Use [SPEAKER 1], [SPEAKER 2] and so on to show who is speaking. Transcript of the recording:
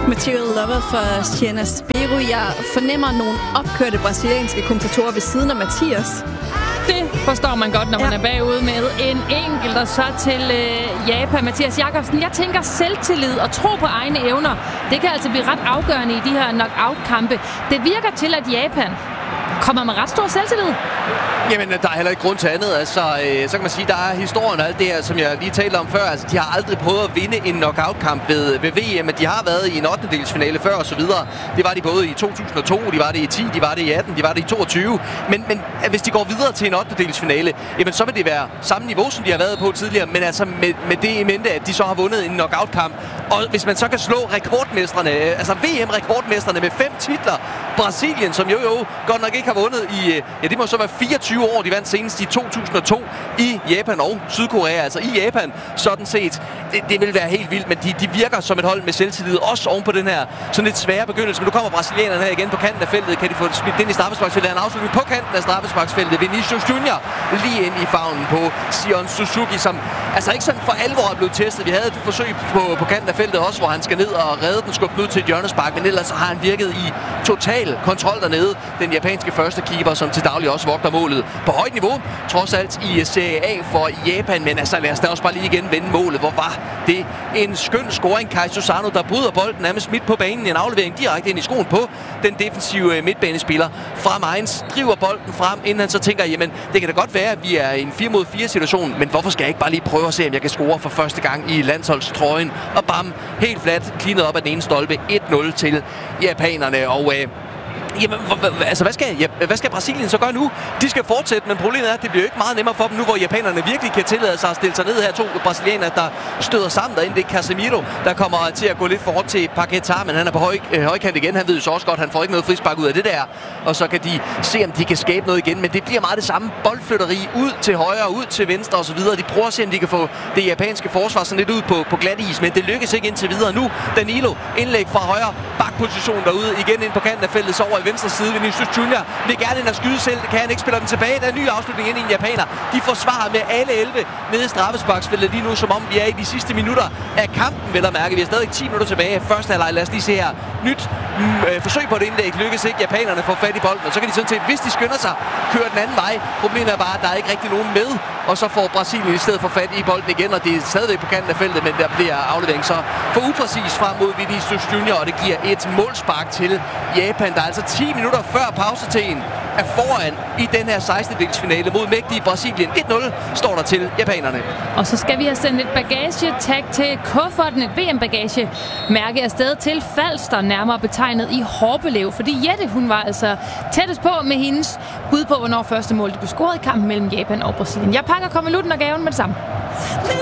[SPEAKER 1] Material Lover for Sienna Spiro. Jeg fornemmer nogle opkørte brasilianske kommentatorer ved siden af Mathias.
[SPEAKER 2] Det forstår man godt, når man er bagud med en enkelt, og så til Japan. Mathias Jakobsen, jeg tænker selvtillid og tro på egne evner. Det kan altså blive ret afgørende i de her knockout-kampe. Det virker til, at Japan kommer med ret stor selvtillid.
[SPEAKER 3] Jamen, der er heller ikke grund til andet. Altså, så kan man sige, der er historien og alt det her, som jeg lige talte om før. Altså, de har aldrig prøvet at vinde en knockout-kamp ved VM, men de har været i en 8-delsfinale før og så videre. Det var de både i 2002, de var det i 10, de var det i 18, de var det i 22. Men hvis de går videre til en 8-delsfinale, jamen, så vil det være samme niveau, som de har været på tidligere, men altså med det i mente, at de så har vundet en knockout-kamp. Og hvis man så kan slå rekordmestrene, altså VM-rekordmestrene med 5 titler, Brasilien, som jo godt nok ikke har vundet i, ja, det må så være 24 år, de vandt senest i 2002 i Japan og Sydkorea, altså i Japan, sådan set. Det vil være helt vildt, men de virker som et hold med selvtillid, også oven på den her sådan lidt svære begyndelse. Men nu kommer brasilianerne her igen på kanten af feltet. Kan de få det smidt ind i straffesparksfeltet? En afslutning på kanten af straffesparksfeltet. Vinicius Junior lige ind i favnen på Sion Suzuki, som altså ikke sådan for alvor er blevet testet. Vi havde et forsøg på kanten af feltet også, hvor han skal ned og redde den, skubbe ud til et hjørnespark, men ellers har han virket i total kontrol dernede. Den japanske første keeper, som til daglig også vogter målet på højt niveau, trods alt i Serie A for Japan. Men altså lad os da også bare lige igen vende målet. Hvor var det en skøn scoring. Kai Susano, der bryder bolden nærmest midt på banen. En aflevering direkte ind i skoen på den defensive midtbanespiller fra Mainz. Driver bolden frem, inden han så tænker, jamen det kan da godt være, at vi er i en 4-mod-4 situation, men hvorfor skal jeg ikke bare lige prøve at se, om jeg kan score for første gang i landsholdstrøjen? Og bam, helt fladt, klinet op ad den ene stolpe. 1-0 til japanerne. Og jamen, altså hvad skal Brasilien så gøre nu? De skal fortsætte, men problemet er, at det bliver jo ikke meget nemmere for dem nu, hvor japanerne virkelig kan tillade sig at stille sig ned her. 2 brasilianere, der støder sammen derinde. Det er Casemiro, der kommer til at gå lidt for hårdt til Paquetá, men han er på højkant igen. Han ved jo så også godt, at han får ikke noget frispark ud af det der. Og så kan de se, om de kan skabe noget igen, men det bliver meget det samme boldflytteri ud til højre, ud til venstre og så videre. De prøver at se, om de kan få det japanske forsvar sådan lidt ud på glat is, men det lykkes ikke indtil videre. Nu Danilo, indlæg fra højre bakposition derude, igen ind på kanten af feltet, så over i venstre side. Vinicius Junior vil gerne ind og skyde selv. Det kan han ikke, spiller den tilbage. Der er en ny afslutning ind i en japaner. De forsvarer med alle 11 nede i straffesparksfeltet lige nu, som om vi er i de sidste minutter af kampen, vel at mærke. Vi har stadig 10 minutter tilbage. Første halvleg, lad os lige se her. Nyt forsøg på et indlæg lykkes ikke. Japanerne får fat i bolden, og så kan de sådan set, hvis de skynder sig, køre den anden vej. Problemet er bare, at der er ikke rigtig nogen med, og så får Brasilien i stedet for fat i bolden igen, og det er stadigvæk på kanten af feltet, men der bliver aflevering så for upræcis frem mod Vinicius Junior, og det giver et målspark til Japan, der er altså 10 minutter før pausetiden er foran i den her 16-delsfinale mod mægtige Brasilien. 1-0 står der til japanerne.
[SPEAKER 2] Og så skal vi have sendt et bagagetag til kufferten, et VM-bagagemærke afsted til Falster, nærmere betegnet i Horbelev, fordi Jette, hun var altså tættest på med hendes bud på, hvornår første mål det blev scoret i kampen mellem Japan og Brasilien. Jeg pakker konvolutten og gaven med det samme.